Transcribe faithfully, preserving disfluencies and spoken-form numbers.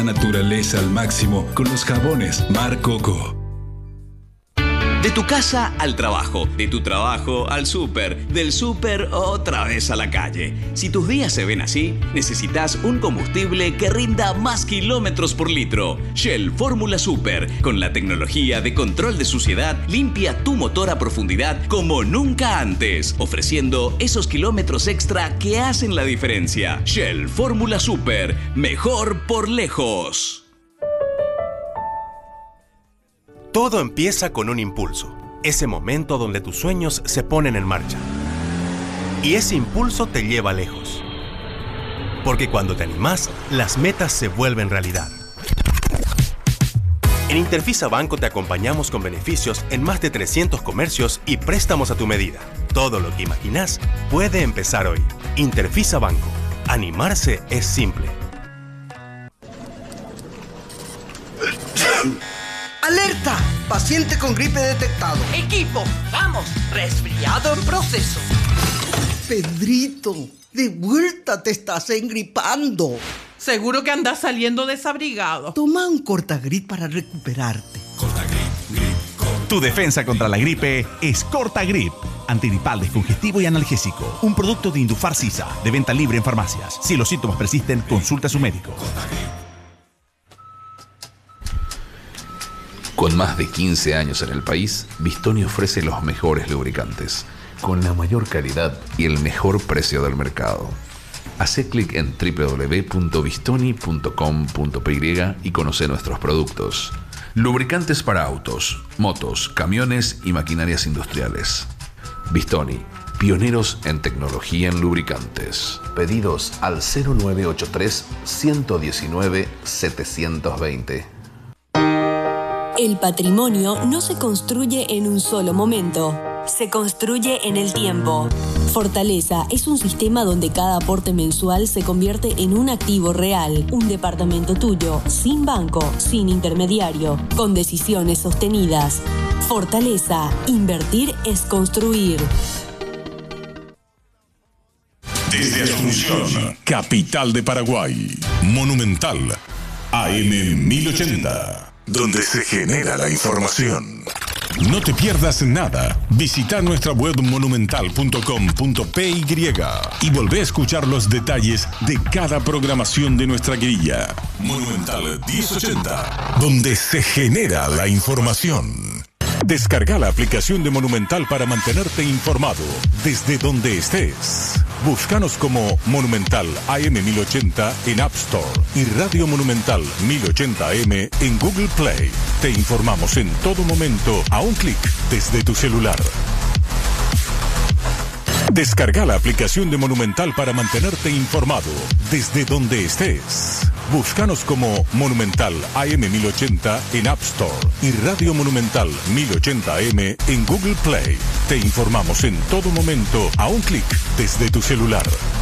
la naturaleza al máximo con los jabones Mar Coco. De tu casa al trabajo, de tu trabajo al súper, del súper otra vez a la calle. Si tus días se ven así, necesitas un combustible que rinda más kilómetros por litro. Shell Fórmula Super, con la tecnología de control de suciedad, limpia tu motor a profundidad como nunca antes, ofreciendo esos kilómetros extra que hacen la diferencia. Shell Fórmula Super, mejor por lejos. Todo empieza con un impulso, ese momento donde tus sueños se ponen en marcha. Y ese impulso te lleva lejos. Porque cuando te animás, las metas se vuelven realidad. En Interfisa Banco te acompañamos con beneficios en más de trescientos comercios y préstamos a tu medida. Todo lo que imaginás puede empezar hoy. Interfisa Banco. Animarse es simple. ¡Alerta! Paciente con gripe detectado. Equipo, vamos, resfriado en proceso. Pedrito, de vuelta te estás engripando. Seguro que andas saliendo desabrigado. Toma un Cortagrip para recuperarte. Cortagrip, grip, Cortagrip. Tu defensa contra la gripe es Cortagrip. Antigripal, descongestivo y analgésico. Un producto de Indufar Sisa, de venta libre en farmacias. Si los síntomas persisten, consulta a su médico. Con más de quince años en el país, Bistoni ofrece los mejores lubricantes, con la mayor calidad y el mejor precio del mercado. Hacé clic en doble u doble u doble u punto bistoni punto com punto pe ye y conoce nuestros productos. Lubricantes para autos, motos, camiones y maquinarias industriales. Bistoni, pioneros en tecnología en lubricantes. Pedidos al cero nueve ocho tres, uno uno nueve, siete dos cero. El patrimonio no se construye en un solo momento, se construye en el tiempo. Fortaleza es un sistema donde cada aporte mensual se convierte en un activo real, un departamento tuyo, sin banco, sin intermediario, con decisiones sostenidas. Fortaleza, invertir es construir. Desde Asunción, capital de Paraguay, Monumental, A M mil ochenta. Donde se genera la información. No te pierdas nada. Visita nuestra web monumental punto com punto pe ye y volvé a escuchar los detalles de cada programación de nuestra grilla. Monumental mil ochenta, donde se genera la información. Descarga la aplicación de Monumental para mantenerte informado desde donde estés. Búscanos como Monumental A M mil ochenta en App Store y Radio Monumental mil ochenta A M en Google Play. Te informamos en todo momento a un clic desde tu celular. Descarga la aplicación de Monumental para mantenerte informado desde donde estés. Búscanos como Monumental A M mil ochenta en App Store y Radio Monumental mil ochenta A M en Google Play. Te informamos en todo momento a un clic desde tu celular.